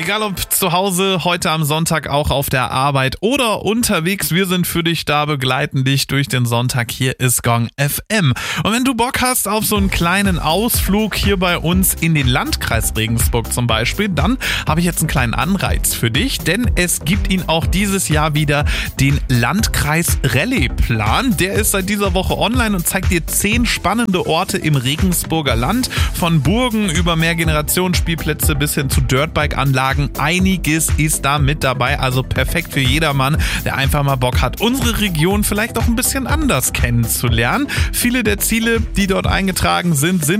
Egal ob zu Hause, heute am Sonntag auch auf der Arbeit oder unterwegs, wir sind für dich da, begleiten dich durch den Sonntag. Hier ist Gong FM. Und wenn du Bock hast auf so einen kleinen Ausflug hier bei uns in den Landkreis Regensburg zum Beispiel, dann habe ich jetzt einen kleinen Anreiz für dich, denn es gibt ihn auch dieses Jahr wieder, den Landkreis Rallye-Plan. Der ist seit dieser Woche online und zeigt dir 10 spannende Orte im Regensburger Land, von Burgen über Mehrgenerationsspielplätze bis hin zu Dirtbike-Anlagen. Einiges ist da mit dabei, also perfekt für jedermann, der einfach mal Bock hat, unsere Region vielleicht auch ein bisschen anders kennenzulernen. Viele der Ziele, die dort eingetragen sind